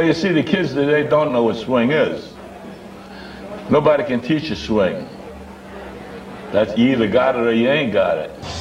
Well, you see, the kids today don't know what swing is. Nobody can teach you swing. That's, you either got it or you ain't got it.